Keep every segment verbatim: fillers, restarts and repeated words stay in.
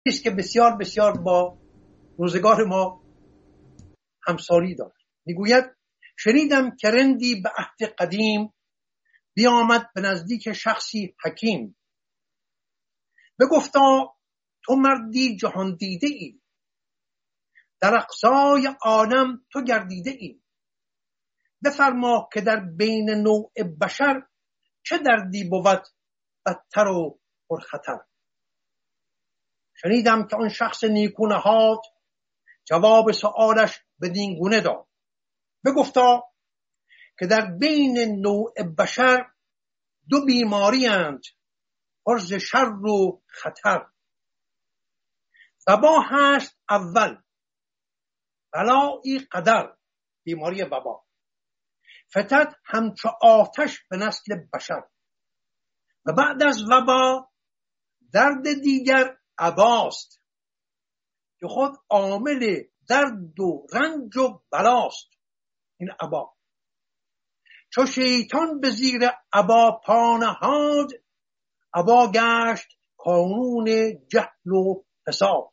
است که بسیار بسیار با روزگار ما همساری دارد. میگوید شنیدم که رندی به عهد قدیم بیامد به نزدیک شخصی حکیم، بگفتا تو مردی جهان دیده ای، در اقصای عالم تو گردیده ای، بفرما که در بین نوع بشر چه دردی بود بدتر و پرخطر. شنیدم که آن شخص نیکونهاد جواب سؤالش بدین گونه داد، بگفتا که در بین نوع بشر دو بیماری اند پر ز شر و خطر. وبا هست اول، بلایی قدر، بیماری وبا، فتد همچو آتش به نسل بشر. و بعد از وبا درد دیگر عباست، که خود عامل درد و رنج و بلاست. این عبا چو شیطان به زیر عبا پا نهاد، عبا گشت قانون جهل و فساد.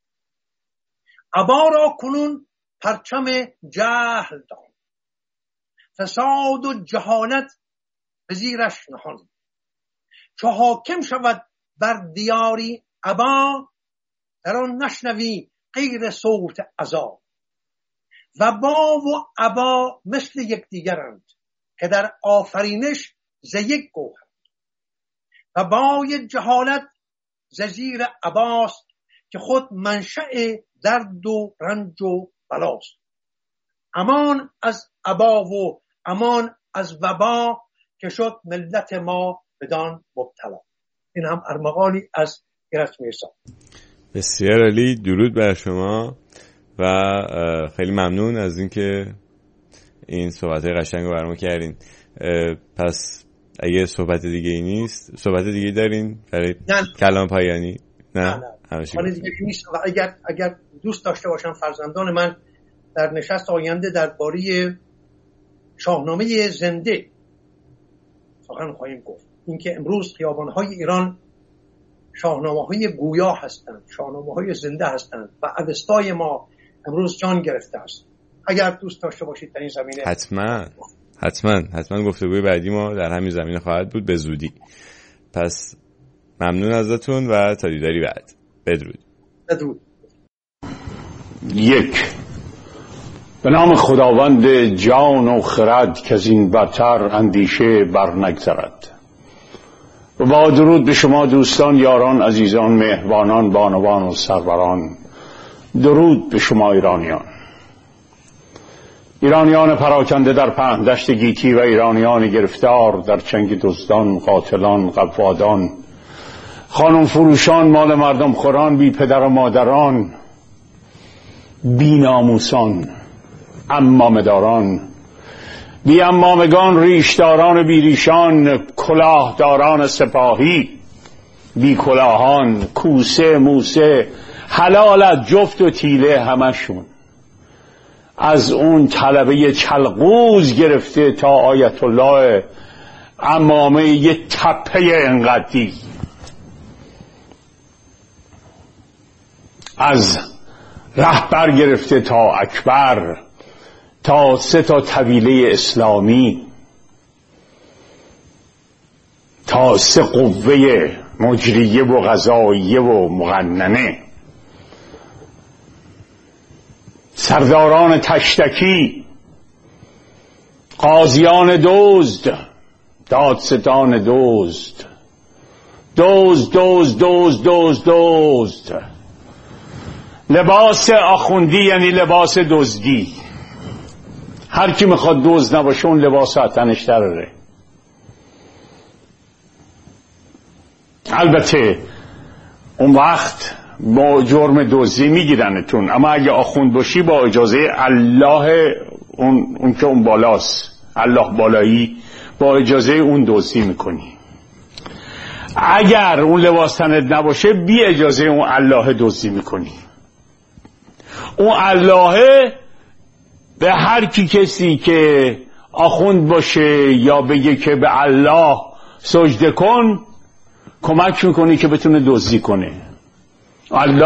عبا را کنون پرچم جهل دان، فساد و جهالت به زیرش نهان. چو حاکم شود بر دیاری عبا، در آن نشنوی غیر صوت عذاب. وبا و عبا مثل یکدیگرند، که در آفرینش ز یک گوهر. وبای جهالت ز زیر عباست، که خود منشأ درد و رنج و بلاست. امان از عبا و امان از وبا، که شد ملت ما بدان مبتلا. این هم ارمغانی از ایرج میرزا. بسیار عالی، درود بر شما و خیلی ممنون از اینکه این صحبت‌های قشنگ رو برام کردین. پس اگه صحبت دیگه ای نیست، صحبت دیگه ای دارین برای کلام پایانی؟ نه نه, نه. حالا دیگه نیست. و اگر اگر دوست داشته باشم فرزندان من در نشست آینده درباره شاهنامه زنده سخن خواهیم گفت. اینکه امروز خیابان‌های ایران شاهنامه‌های گویا هستند، شاهنامه‌های زنده هستند و اوستای ما امروز جان گرفته است. اگر دوست داشته باشید در این زمینه حتما حتما حتما گفتگوی بعدی ما در همین زمینه خواهد بود به زودی. پس ممنون ازتون و تا دیداری بعد. بدرود. بدرود. یک، به نام خداوند جان و خرد که از این برتر اندیشه بر نگذرد. و با درود به شما دوستان، یاران، عزیزان، مهربانان، بانوان و سروران. درود به شما ایرانیان، ایرانیان پراکنده در پهندشت گیتی و ایرانیان گرفتار در چنگ دزدان، قاتلان، قوادان، خانم فروشان، مال مردم خوران، بی پدر و مادران، بی ناموسان، عمامه‌داران، بی عمامگان، ریشداران بی ریشان، کلاهداران سپاهی، بی کلاهان، کوسه موسه، حلالت جفت و تیله، همشون از اون طلبه چلقوز گرفته تا آیت الله عمامه یه تپه انقدی، از رهبر گرفته تا اکبر، تا سه تا طویله اسلامی، تا سه قوه مجریه و قضاییه و مقننه، سرداران تشتکی، قاضیان دزد، دادستان دزد، دزد دزد دزد دزد دزد، لباس آخوندی یعنی لباس دزدی. هر کی میخواد دزد نباشه اون لباس تنش دراره. البته اون وقت با جرم دزدی میگیرنتون، اما اگه آخوند باشی با اجازه الله، اون, اون که اون بالاست، الله بالایی، با اجازه اون دزدی میکنی. اگر اون لباس تنت نباشه بی اجازه اون الله دزدی میکنی. اون الله به هر کی کسی که آخوند باشه یا بگه که به الله سجده کن کمک میکنی که بتونه دزدی کنه. الله